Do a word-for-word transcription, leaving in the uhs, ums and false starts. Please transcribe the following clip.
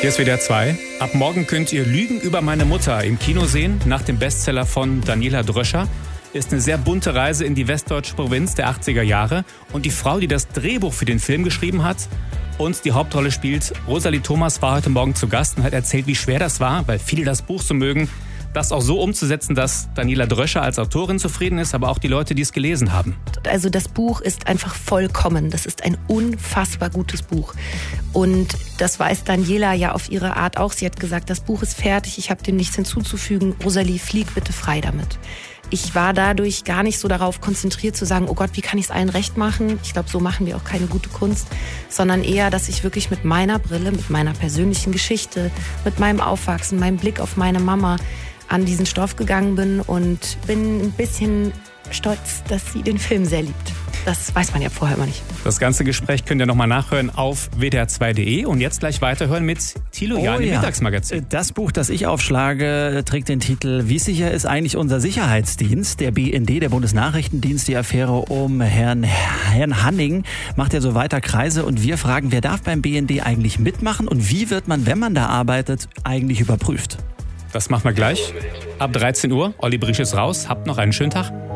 Hier ist W D R zwei. Ab morgen könnt ihr Lügen über meine Mutter im Kino sehen, nach dem Bestseller von Daniela Dröscher. Ist eine sehr bunte Reise in die westdeutsche Provinz der achtziger Jahre. Und die Frau, die das Drehbuch für den Film geschrieben hat und die Hauptrolle spielt, Rosalie Thomas, war heute Morgen zu Gast und hat erzählt, wie schwer das war, weil viele das Buch so mögen, das auch so umzusetzen, dass Daniela Dröscher als Autorin zufrieden ist, aber auch die Leute, die es gelesen haben. Also das Buch ist einfach vollkommen. Das ist ein unfassbar gutes Buch. Und das weiß Daniela ja auf ihre Art auch. Sie hat gesagt, das Buch ist fertig, ich habe dem nichts hinzuzufügen. Rosalie, flieg bitte frei damit. Ich war dadurch gar nicht so darauf konzentriert zu sagen, oh Gott, wie kann ich es allen recht machen? Ich glaube, so machen wir auch keine gute Kunst. Sondern eher, dass ich wirklich mit meiner Brille, mit meiner persönlichen Geschichte, mit meinem Aufwachsen, meinem Blick auf meine Mama an diesen Stoff gegangen bin und bin ein bisschen stolz, dass sie den Film sehr liebt. Das weiß man ja vorher immer nicht. Das ganze Gespräch könnt ihr nochmal nachhören auf w d r zwei punkt d e und jetzt gleich weiterhören mit Thilo Jahn im ja. Mittagsmagazin. Das Buch, das ich aufschlage, trägt den Titel Wie sicher ist eigentlich unser Sicherheitsdienst? Der B N D, der Bundesnachrichtendienst, die Affäre um Herrn, Herrn Hanning macht ja so weiter Kreise und wir fragen, wer darf beim B N D eigentlich mitmachen und wie wird man, wenn man da arbeitet, eigentlich überprüft? Das machen wir gleich. Ab dreizehn Uhr. Olli Brisch ist raus. Habt noch einen schönen Tag.